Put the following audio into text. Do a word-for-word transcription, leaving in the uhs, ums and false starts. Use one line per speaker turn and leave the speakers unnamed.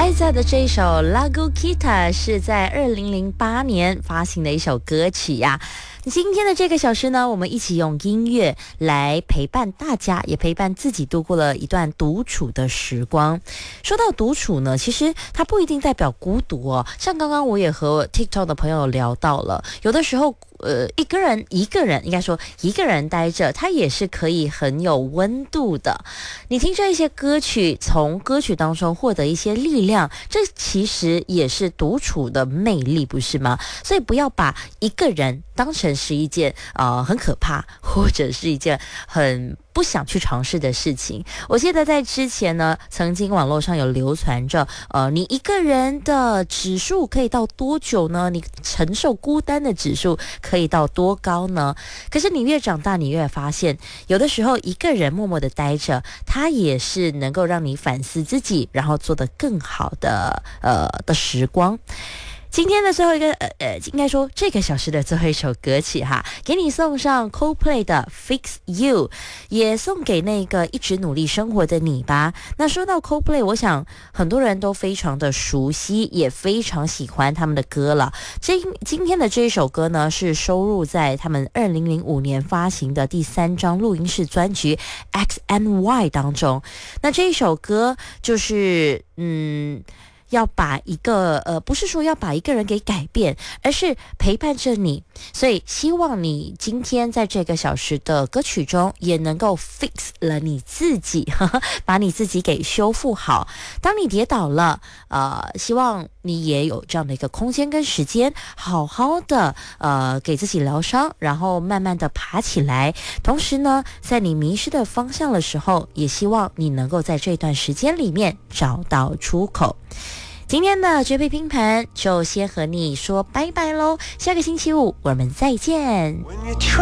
艾萨的这一首《Lagu Kita》是在二零零八年发行的一首歌曲呀。今天的这个小时呢，我们一起用音乐来陪伴大家，也陪伴自己度过了一段独处的时光。说到独处呢，其实它不一定代表孤独哦。像刚刚我也和 TikTok 的朋友聊到了，有的时候呃，一个人一个人应该说一个人待着，它也是可以很有温度的。你听这一些歌曲，从歌曲当中获得一些力量，这其实也是独处的魅力，不是吗？所以不要把一个人当成是一件呃很可怕，或者是一件很不想去尝试的事情。我记得在之前呢，曾经网络上有流传着，呃，你一个人的指数可以到多久呢？你承受孤单的指数可以到多高呢？可是你越长大，你越发现，有的时候一个人默默的待着，它也是能够让你反思自己，然后做得更好的呃的时光。今天的最后一个呃呃，应该说这个小时的最后一首歌曲哈，给你送上 Coldplay 的 Fix You， 也送给那个一直努力生活的你吧。那说到 Coldplay， 我想很多人都非常的熟悉，也非常喜欢他们的歌了。这今天的这一首歌呢，是收录在他们二零零五年发行的第三张录音室专辑 X and Y 当中。那这一首歌就是嗯。要把一个呃，不是说要把一个人给改变，而是陪伴着你。所以希望你今天在这个小时的歌曲中，也能够 fix 了你自己，呵呵，把你自己给修复好。当你跌倒了，呃，希望你也有这样的一个空间跟时间，好好的呃给自己疗伤，然后慢慢的爬起来。同时呢，在你迷失的方向的时候，也希望你能够在这段时间里面找到出口。今天的绝配拼盘就先和你说拜拜咯，下个星期五我们再见。